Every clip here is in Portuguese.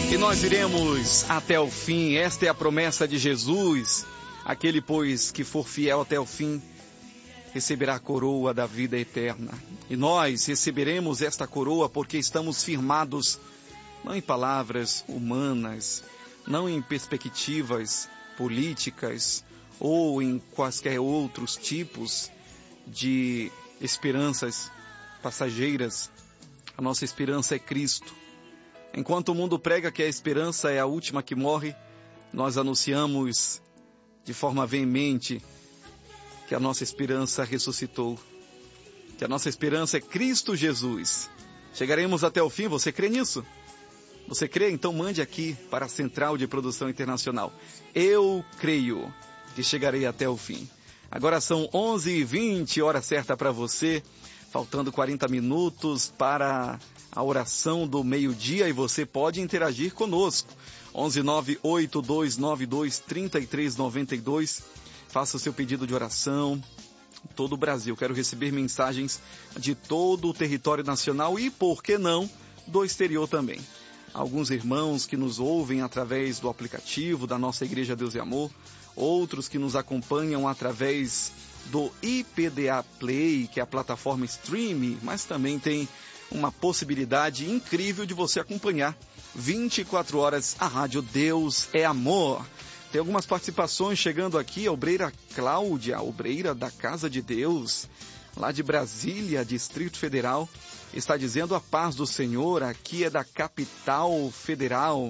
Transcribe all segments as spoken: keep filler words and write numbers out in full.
E nós iremos até o fim. Esta é a promessa de Jesus. Aquele, pois, que for fiel até o fim, receberá a coroa da vida eterna. E nós receberemos esta coroa porque estamos firmados, não em palavras humanas, não em perspectivas políticas ou em quaisquer outros tipos de esperanças passageiras. A nossa esperança é Cristo. Enquanto o mundo prega que a esperança é a última que morre, nós anunciamos de forma veemente que a nossa esperança ressuscitou, que a nossa esperança é Cristo Jesus. Chegaremos até o fim, você crê nisso? Você crê? Então mande aqui para a Central de Produção Internacional. Eu creio que chegarei até o fim. Agora são onze e vinte, hora certa para você, faltando quarenta minutos para a oração do meio-dia, e você pode interagir conosco. onze nove oito dois nove dois três três nove dois. Faça o seu pedido de oração. Todo o Brasil. Quero receber mensagens de todo o território nacional e, por que não, do exterior também. Alguns irmãos que nos ouvem através do aplicativo da nossa Igreja Deus e Amor, outros que nos acompanham através do I P D A Play, que é a plataforma streaming, mas também tem uma possibilidade incrível de você acompanhar vinte e quatro horas a Rádio Deus é Amor. Tem algumas participações chegando aqui. A obreira Cláudia, obreira da Casa de Deus, lá de Brasília, Distrito Federal, está dizendo: a paz do Senhor, aqui é da capital federal.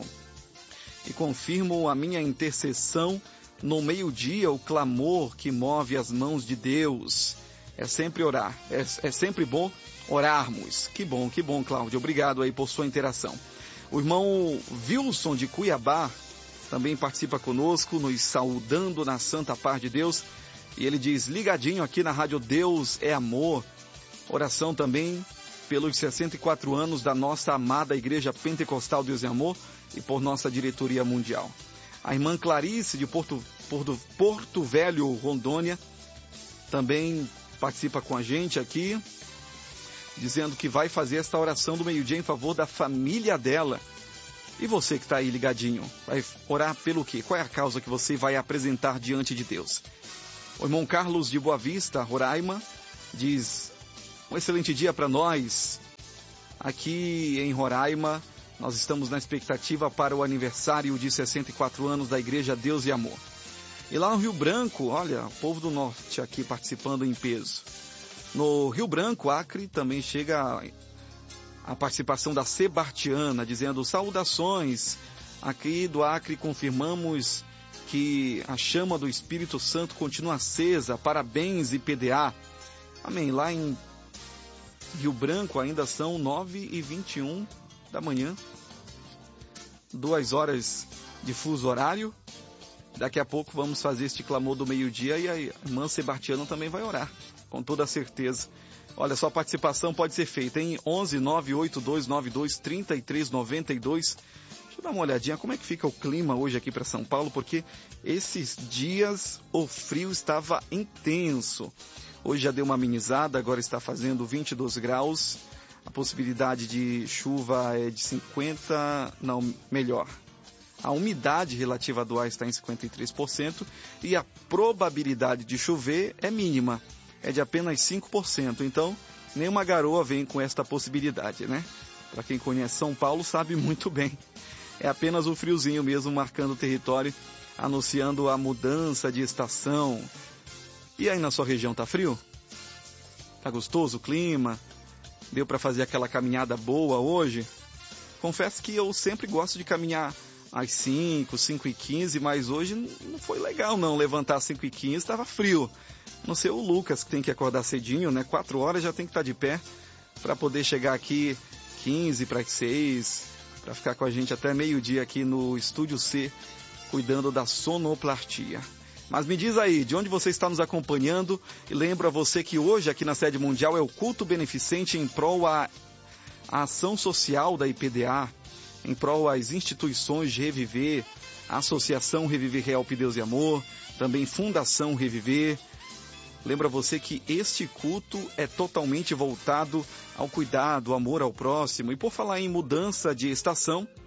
E confirmo a minha intercessão no meio-dia, o clamor que move as mãos de Deus. É sempre orar, é, é sempre bom orarmos. Que bom, que bom, Cláudia. Obrigado aí por sua interação. O irmão Wilson de Cuiabá também participa conosco, nos saudando na santa paz de Deus. E ele diz: ligadinho aqui na Rádio Deus é Amor. Oração também pelos sessenta e quatro anos da nossa amada Igreja Pentecostal Deus é Amor e por nossa diretoria mundial. A irmã Clarice de Porto, Porto, Porto Velho, Rondônia, também participa com a gente aqui, dizendo que vai fazer esta oração do meio-dia em favor da família dela. E você que está aí ligadinho, vai orar pelo quê? Qual é a causa que você vai apresentar diante de Deus? O irmão Carlos de Boa Vista, Roraima, diz: um excelente dia para nós. Aqui em Roraima, nós estamos na expectativa para o aniversário de sessenta e quatro anos da Igreja Deus e Amor. E lá no Rio Branco, olha, o povo do norte aqui participando em peso. No Rio Branco, Acre, também chega a participação da Sebartiana, dizendo: saudações. Aqui do Acre confirmamos que a chama do Espírito Santo continua acesa. Parabéns, I P D A. Amém. Lá em Rio Branco ainda são nove e vinte e um da manhã. Duas horas de fuso horário. Daqui a pouco vamos fazer este clamor do meio-dia e a irmã Sebartiana também vai orar, com toda certeza. Olha, sua participação pode ser feita em onze nove oito dois nove dois três três nove dois. Deixa eu dar uma olhadinha como é que fica o clima hoje aqui para São Paulo, porque esses dias o frio estava intenso. Hoje já deu uma amenizada, agora está fazendo vinte e dois graus. A possibilidade de chuva é de cinquenta, não, melhor. A umidade relativa do ar está em cinquenta e três por cento e a probabilidade de chover é mínima, é de apenas cinco por cento. Então, nenhuma garoa vem com esta possibilidade, né? Para quem conhece São Paulo sabe muito bem. É apenas o friozinho mesmo marcando o território, anunciando a mudança de estação. E aí na sua região tá frio? Tá gostoso o clima? Deu para fazer aquela caminhada boa hoje? Confesso que eu sempre gosto de caminhar às cinco, cinco e quinze, mas hoje não foi legal não, levantar às cinco e quinze, estava frio. Não sei o Lucas, que tem que acordar cedinho, né? quatro horas já tem que estar de pé para poder chegar aqui quinze para as seis, para ficar com a gente até meio-dia aqui no Estúdio C, cuidando da sonoplastia. Mas me diz aí, de onde você está nos acompanhando? E lembro a você que hoje aqui na sede mundial é o culto beneficente em prol à a ação social da I P D A, em prol às instituições de Reviver, a Associação Reviver Help Deus e Amor, também Fundação Reviver. Lembra você que este culto é totalmente voltado ao cuidado, ao amor ao próximo. E por falar em mudança de estação,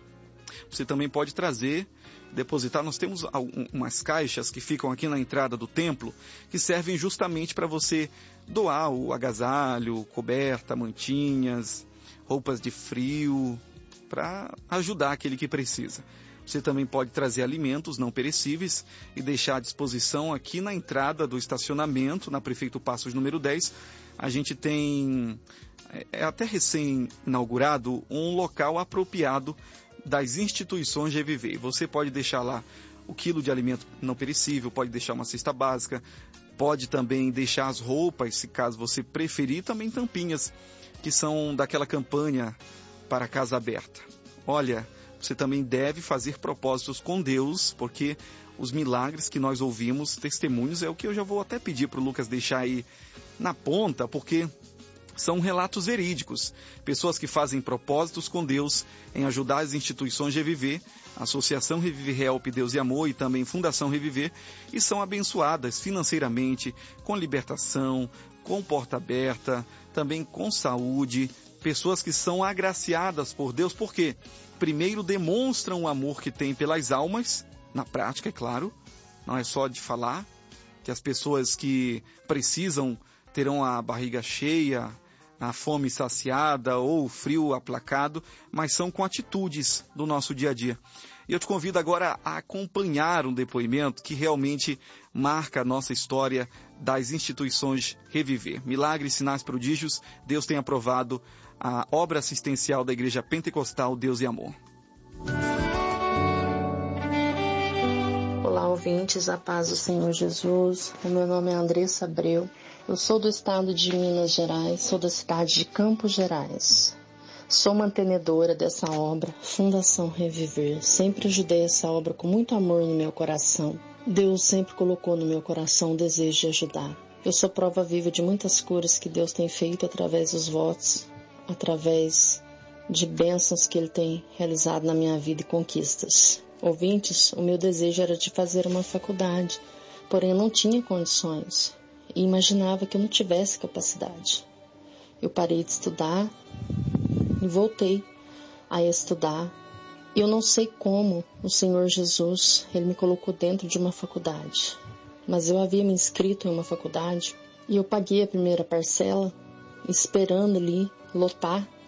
Você também pode trazer, depositar. Nós temos umas caixas que ficam aqui na entrada do templo, que servem justamente para você doar o agasalho, coberta, mantinhas, roupas de frio, para ajudar aquele que precisa. Você também pode trazer alimentos não perecíveis e deixar à disposição aqui na entrada do estacionamento, na Prefeito Passos número dez. A gente tem, é até recém-inaugurado, um local apropriado das instituições Reviver. Você pode deixar lá o quilo de alimento não perecível, pode deixar uma cesta básica, pode também deixar as roupas, se caso você preferir, também tampinhas, que são daquela campanha para a Casa Aberta. Olha, você também deve fazer propósitos com Deus, porque os milagres que nós ouvimos, testemunhos, é o que eu já vou até pedir para o Lucas deixar aí na ponta, porque são relatos verídicos. Pessoas que fazem propósitos com Deus em ajudar as instituições Reviver, Associação Reviver Help Deus e Amor e também Fundação Reviver, e são abençoadas financeiramente, com libertação, com porta aberta, também com saúde. Pessoas que são agraciadas por Deus, porque primeiro demonstram o amor que têm pelas almas, na prática, é claro, não é só de falar, que as pessoas que precisam terão a barriga cheia, a fome saciada ou o frio aplacado, mas são com atitudes do nosso dia a dia. E eu te convido agora a acompanhar um depoimento que realmente marca a nossa história das instituições Reviver. Milagres, sinais, prodígios, Deus tem aprovado a obra assistencial da Igreja Pentecostal Deus e Amor. Olá, ouvintes, a paz do Senhor Jesus. O meu nome é Andressa Abreu. Eu sou do estado de Minas Gerais, sou da cidade de Campos Gerais. Sou mantenedora dessa obra, Fundação Reviver. Sempre ajudei essa obra com muito amor no meu coração. Deus sempre colocou no meu coração o desejo de ajudar. Eu sou prova viva de muitas curas que Deus tem feito através dos votos, através de bênçãos que Ele tem realizado na minha vida e conquistas. Ouvintes, o meu desejo era de fazer uma faculdade, porém eu não tinha condições e imaginava que eu não tivesse capacidade. Eu parei de estudar e voltei a estudar. Eu não sei como o Senhor Jesus, Ele me colocou dentro de uma faculdade, mas eu havia me inscrito em uma faculdade e eu paguei a primeira parcela esperando ali lotar